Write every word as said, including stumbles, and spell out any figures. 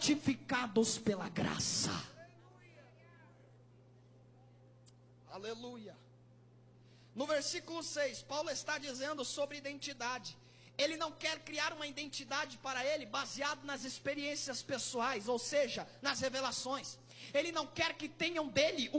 santificados pela graça. Aleluia. No versículo seis, Paulo está dizendo sobre identidade. Ele não quer criar uma identidade para ele baseado nas experiências pessoais, ou seja, nas revelações. Ele não quer que tenham dele